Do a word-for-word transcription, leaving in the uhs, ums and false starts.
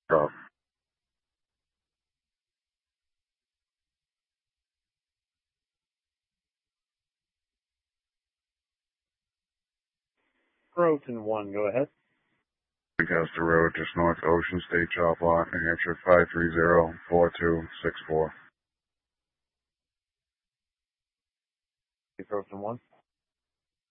Drop. Groton one, go ahead. Lancaster Road, just north Ocean State Job Lot, New Hampshire, five three zero four two six four. Groton one.